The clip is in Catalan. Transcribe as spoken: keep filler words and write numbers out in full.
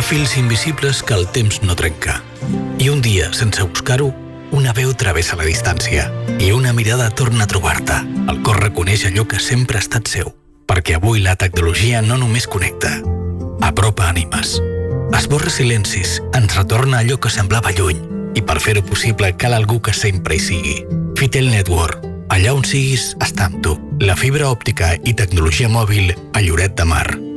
ha fils invisibles que el temps no trenca. I un dia, sense buscar-ho, una veu travessa la distància i una mirada torna a trobar-te. El cor reconeix allò que sempre ha estat seu, perquè avui la tecnologia no només connecta, apropa ànimes, esborra silencis, ens retorna allò que semblava lluny, i per fer-ho possible cal algú que sempre hi sigui. Fitel Network, allà on siguis, està amb tu. La fibra òptica i tecnologia mòbil a Lloret de Mar.